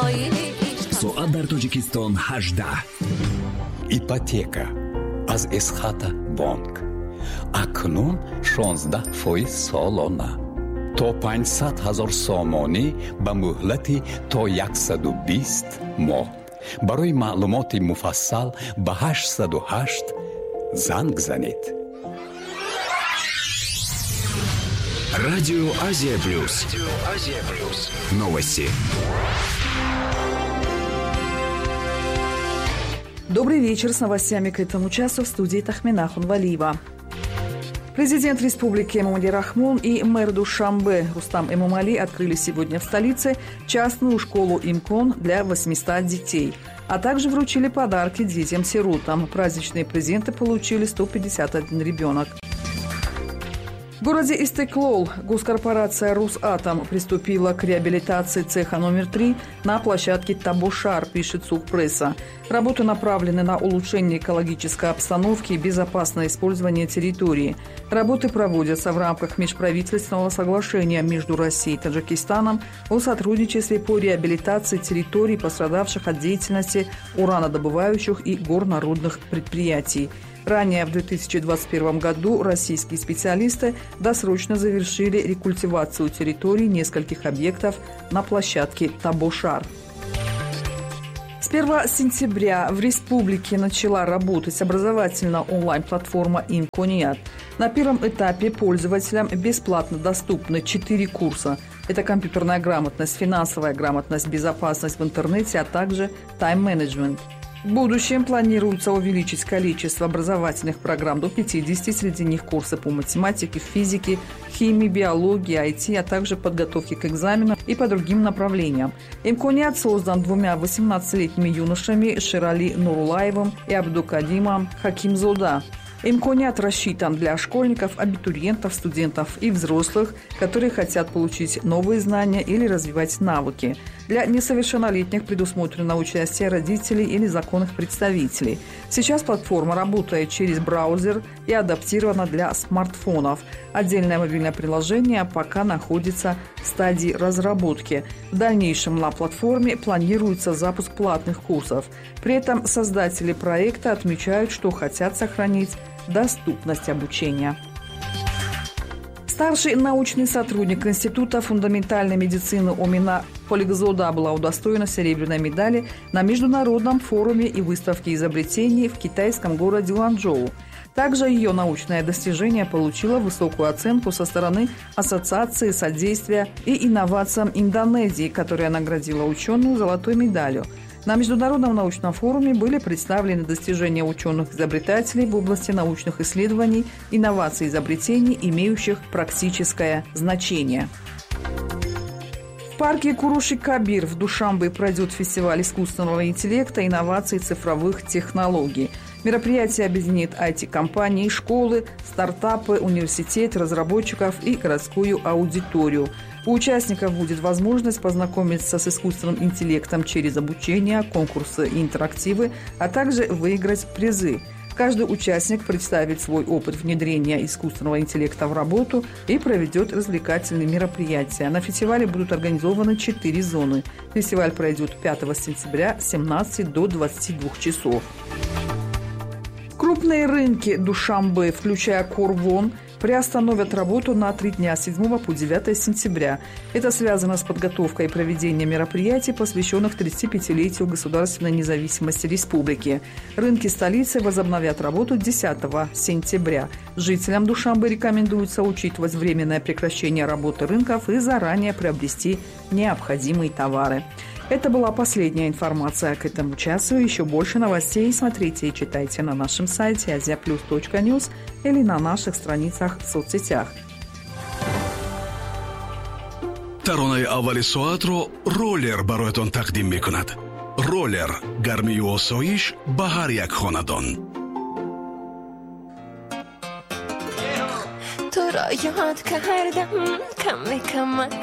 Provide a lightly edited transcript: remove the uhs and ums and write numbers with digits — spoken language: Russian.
соат дар Тоҷикистон 18. ипотека аз эсхата бонк акнун 16% солона то 500,000 сомонӣ ба муҳлати то 120 моҳ. барои маълумоти муфассал ба 808 занг занед. Радио Азия Плюс. Новости. Добрый вечер. С новостями к этому часу в студии Тахмина Хунвалиева. Президент республики Эмомали Рахмон и мэр Душанбе Рустам Эмомали открыли сегодня в столице частную школу «Имкон» для 800 детей, а также вручили подарки детям-сиротам. Праздничные презенты получили 151 ребенок. В городе Истеклол госкорпорация «Русатом» приступила к реабилитации цеха номер 3 на площадке Табошар, пишет Сухпресса. Работы направлены на улучшение экологической обстановки и безопасное использование территории. Работы проводятся в рамках межправительственного соглашения между Россией и Таджикистаном о сотрудничестве по реабилитации территорий, пострадавших от деятельности уранодобывающих и горнорудных предприятий. Ранее в 2021 году российские специалисты досрочно завершили рекультивацию территорий нескольких объектов на площадке Табошар. С 1 сентября в республике начала работать образовательная онлайн-платформа «Имконият». На первом этапе пользователям бесплатно доступны 4 курса. Это компьютерная грамотность, финансовая грамотность, безопасность в интернете, а также тайм-менеджмент. В будущем планируется увеличить количество образовательных программ до 50, среди них курсы по математике, физике, химии, биологии, IT, а также подготовке к экзаменам и по другим направлениям. Имконият создан двумя 18-летними юношами Ширали Нурулаевым и Абдукадимом Хакимзода. Имконият рассчитан для школьников, абитуриентов, студентов и взрослых, которые хотят получить новые знания или развивать навыки. Для несовершеннолетних предусмотрено участие родителей или законных представителей. Сейчас платформа работает через браузер и адаптирована для смартфонов. Отдельное мобильное приложение пока находится в стадии разработки. В дальнейшем на платформе планируется запуск платных курсов. При этом создатели проекта отмечают, что хотят сохранить доступность обучения. Старший научный сотрудник Института фундаментальной медицины Омина Полигзода была удостоена серебряной медали на международном форуме и выставке изобретений в китайском городе Ланчжоу. Также ее научное достижение получило высокую оценку со стороны Ассоциации содействия и инновациям Индонезии, которая наградила ученую золотой медалью. На Международном научном форуме были представлены достижения ученых-изобретателей в области научных исследований, инноваций и изобретений, имеющих практическое значение. В парке Куруши-Кабир в Душанбе пройдет фестиваль искусственного интеллекта, инноваций и цифровых технологий. Мероприятие объединит IT-компании, школы, стартапы, университеты, разработчиков и городскую аудиторию. У участников будет возможность познакомиться с искусственным интеллектом через обучение, конкурсы и интерактивы, а также выиграть призы. Каждый участник представит свой опыт внедрения искусственного интеллекта в работу и проведет развлекательные мероприятия. На фестивале будут организованы 4 зоны. Фестиваль пройдет 5 сентября с 17 до 22 часов. Крупные рынки Душанбе, включая Корвон, приостановят работу на 3 дня с 7 по 9 сентября. Это связано с подготовкой и проведением мероприятий, посвященных 35-летию государственной независимости республики. Рынки столицы возобновят работу 10 сентября. Жителям Душанбе рекомендуется учитывать временное прекращение работы рынков и заранее приобрести необходимые товары. Это была последняя информация к этому часу. Еще больше новостей смотрите и читайте на нашем сайте aziaplus.news или на наших страницах в соцсетях. таронаи аввали соатро роллер бароятон тақдим мекунад. роллер гармию осоиш ба ҳар як хонадон. تو را یاد کردم کمی کمک